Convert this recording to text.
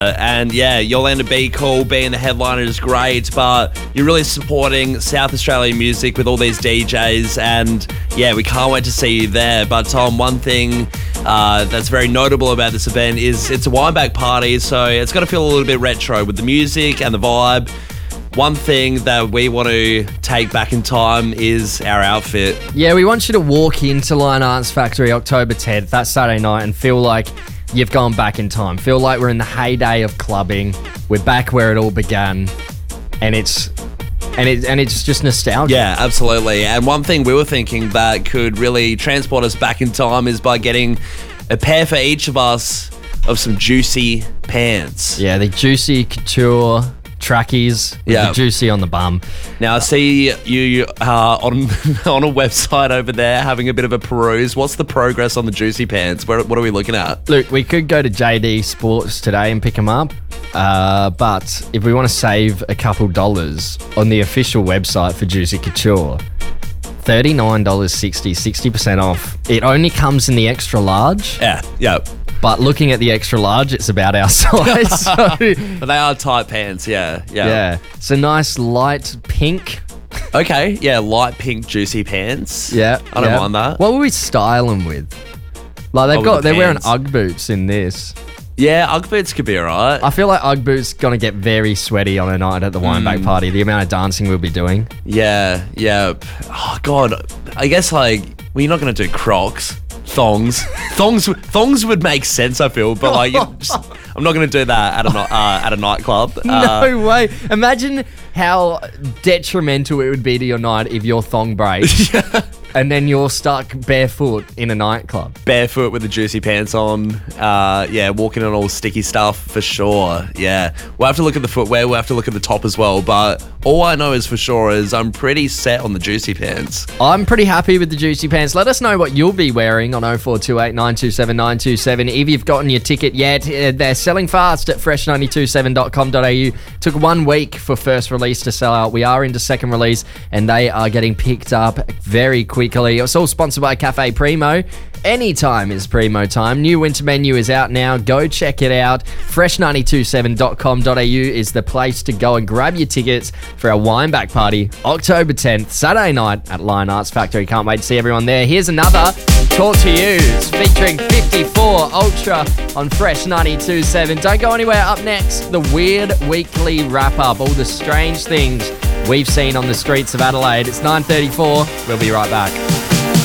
And yeah, Yolanda Be Cool being the headliner is great, but you're really supporting South Australian music with all these DJs, and yeah, we can't wait to see you there. But Tom, one thing that's very notable about this event is it's a wineback party, so it's got to feel a little bit retro with the music and the vibe. One thing that we want to take back in time is our outfit. Yeah, we want you to walk into Lion Arts Factory October 10th, that Saturday night, and feel like you've gone back in time. Feel like we're in the heyday of clubbing. We're back where it all began, and it's just nostalgia. Yeah, absolutely. And one thing we were thinking that could really transport us back in time is by getting a pair for each of us of some juicy pants. Yeah, the Juicy Couture trackies, the juicy on the bum. Now I see you on a website over there having a bit of a peruse. What's the progress on the juicy pants? What are we looking at? Look, we could go to JD Sports today and pick them up, but if we want to save a couple dollars on the official website for Juicy Couture, $39.60, 60% off. It only comes in the extra large. Yeah. But looking at the extra large, it's about our size. But they are tight pants, yeah. It's a nice light pink. Okay, yeah, light pink juicy pants. Yeah. I don't mind that. What would we style them with? Like they're wearing Ugg boots in this. Yeah, Ugg boots could be alright. I feel like Ugg boots gonna get very sweaty on a night at the wineback party. The amount of dancing we'll be doing. Yeah. Oh God, I guess you're not gonna do Crocs. Thongs would make sense, I feel, but I'm not going to do that at a nightclub. No way. Imagine how detrimental it would be to your night if your thong breaks and then you're stuck barefoot in a nightclub. Barefoot with the juicy pants on. Walking on all sticky stuff for sure. Yeah. We'll have to look at the footwear. We'll have to look at the top as well. But all I know is for sure is I'm pretty set on the juicy pants. I'm pretty happy with the juicy pants. Let us know what you'll be wearing on 0428 927 927. If you've gotten your ticket yet, they're selling fast at fresh927.com.au. Took 1 week for first release to sell out. We are into second release and they are getting picked up very quickly. It's all sponsored by Cafe Primo. Anytime is Primo time. New winter menu is out now. Go check it out. Fresh927.com.au is the place to go and grab your tickets for our wineback party October 10th, Saturday night at Lion Arts Factory. Can't wait to see everyone there. Here's another Talk to Yous featuring 54 Ultra on Fresh 92.7. Don't go anywhere. Up next, the Weird Weekly Wrap-Up. All the strange things we've seen on the streets of Adelaide. It's 9:34. We'll be right back.